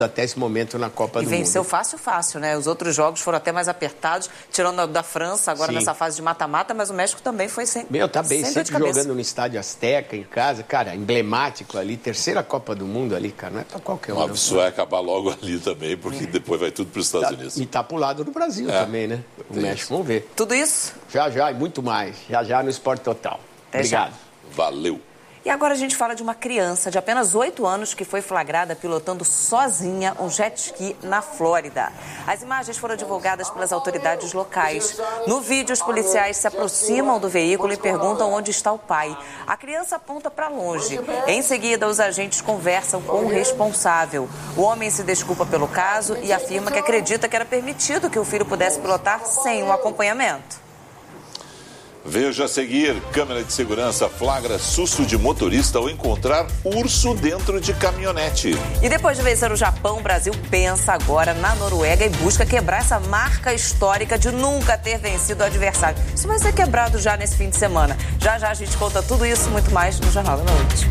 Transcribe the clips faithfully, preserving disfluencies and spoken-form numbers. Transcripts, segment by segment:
até esse momento na Copa e do Mundo. E venceu fácil, fácil, né? Os outros jogos foram até mais apertados, tirando a da França agora Sim. nessa fase de mata-mata, mas o México também foi sem Meu, tá bem, sem sempre jogando no Estádio Azteca, em casa, cara, emblemático ali, terceira Copa do Mundo ali, cara, não é pra qualquer um. Mas isso vai acabar logo ali também, porque é. depois vai tudo pros Estados tá, Unidos. E tá pro lado do Brasil é. também, né? O Tem México, isso. vamos ver. Tudo isso? Já, já, e muito mais. Já, já no Esporte Total. Até Obrigado. Já. Valeu. E agora a gente fala de uma criança de apenas oito anos que foi flagrada pilotando sozinha um jet ski na Flórida. As imagens foram divulgadas pelas autoridades locais. No vídeo, os policiais se aproximam do veículo e perguntam onde está o pai. A criança aponta para longe. Em seguida, os agentes conversam com o responsável. O homem se desculpa pelo caso e afirma que acredita que era permitido que o filho pudesse pilotar sem um acompanhamento. Veja a seguir, câmera de segurança flagra susto de motorista ao encontrar urso dentro de caminhonete. E depois de vencer o Japão, o Brasil pensa agora na Noruega e busca quebrar essa marca histórica de nunca ter vencido o adversário. Isso vai ser quebrado já nesse fim de semana. Já já a gente conta tudo isso e muito mais no Jornal da Noite.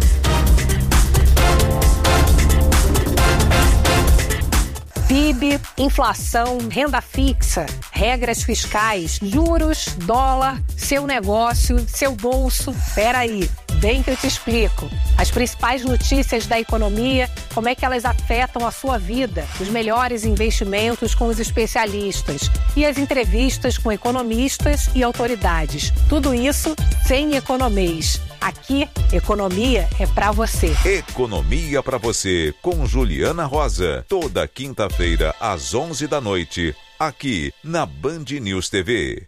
P I B, inflação, renda fixa, regras fiscais, juros, dólar, seu negócio, seu bolso. Peraí, vem que eu te explico. As principais notícias da economia, como é que elas afetam a sua vida, os melhores investimentos com os especialistas e as entrevistas com economistas e autoridades. Tudo isso sem economês. Aqui, economia é pra você. Economia pra você, com Juliana Rosa. Toda quinta-feira, às onze da noite, aqui na Band News T V.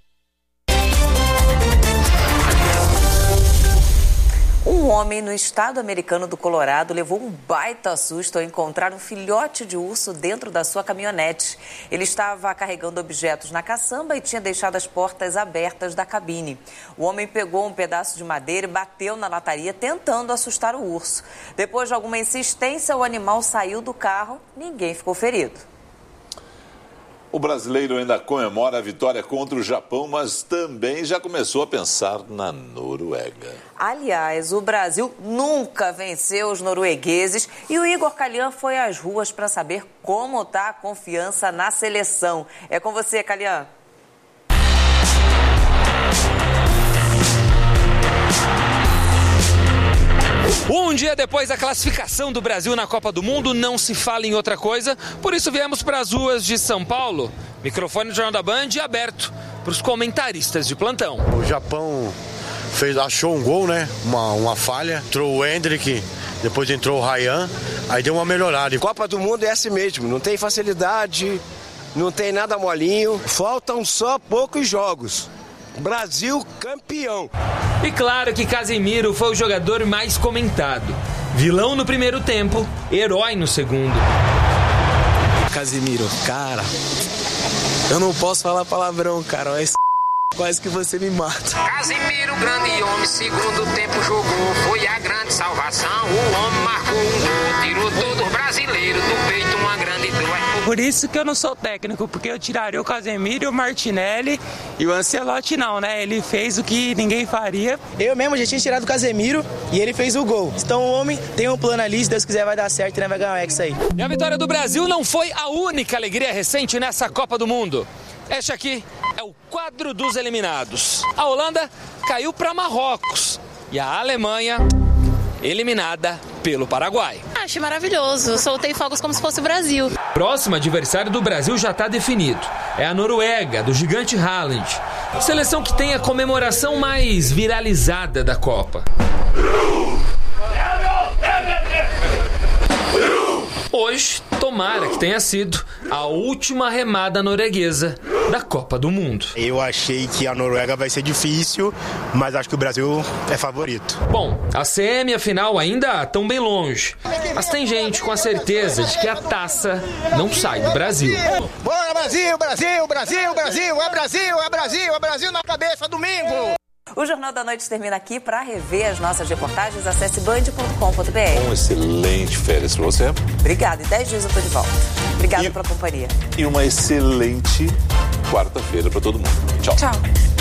Um homem no estado americano do Colorado levou um baita susto ao encontrar um filhote de urso dentro da sua caminhonete. Ele estava carregando objetos na caçamba e tinha deixado as portas abertas da cabine. O homem pegou um pedaço de madeira e bateu na lataria, tentando assustar o urso. Depois de alguma insistência, o animal saiu do carro, ninguém ficou ferido. O brasileiro ainda comemora a vitória contra o Japão, mas também já começou a pensar na Noruega. Aliás, o Brasil nunca venceu os noruegueses e o Igor Calhan foi às ruas para saber como está a confiança na seleção. É com você, Calhan. Um dia depois da classificação do Brasil na Copa do Mundo, não se fala em outra coisa, por isso viemos para as ruas de São Paulo. Microfone do Jornal da Band aberto para os comentaristas de plantão. O Japão fez, achou um gol, né? Uma, uma falha. Entrou o Hendrick, depois entrou o Ryan, aí deu uma melhorada. Copa do Mundo é assim mesmo, não tem facilidade, não tem nada molinho, faltam só poucos jogos. Brasil campeão. E claro que Casemiro foi o jogador mais comentado. Vilão no primeiro tempo, herói no segundo. Casemiro, cara, eu não posso falar palavrão, cara, mas quase que você me mata. Casemiro, grande homem, segundo tempo jogou, foi a grande salvação. O homem marcou um gol, tirou todo o brasileiro do peito uma grande dor. Por isso que eu não sou técnico, porque eu tiraria o Casemiro e o Martinelli e o Ancelotti não, né? Ele fez o que ninguém faria. Eu mesmo já tinha tirado o Casemiro e ele fez o gol. Então o homem tem um plano ali, se Deus quiser vai dar certo, né? Vai ganhar o Hexa aí. E a vitória do Brasil não foi a única alegria recente nessa Copa do Mundo. Este aqui é o quadro dos eliminados. A Holanda caiu para Marrocos e a Alemanha eliminada pelo Paraguai. Achei maravilhoso, soltei fogos como se fosse o Brasil. Próximo adversário do Brasil já está definido. É a Noruega, do gigante Haaland. Seleção que tem a comemoração mais viralizada da Copa. Hoje, tomara que tenha sido a última remada norueguesa da Copa do Mundo. Eu achei que a Noruega vai ser difícil, mas acho que o Brasil é favorito. Bom, a semi e a final ainda estão bem longe, mas tem gente com a certeza de que a taça não sai do Brasil. Bora Brasil, Brasil, Brasil, Brasil, é Brasil, é Brasil, é Brasil na cabeça, domingo! O Jornal da Noite termina aqui. Para rever as nossas reportagens, acesse band ponto com ponto b r. Um excelente férias para você. Obrigada. Em dez dias eu estou de volta. Obrigada e, pela companhia. E uma excelente quarta-feira para todo mundo. Tchau. Tchau.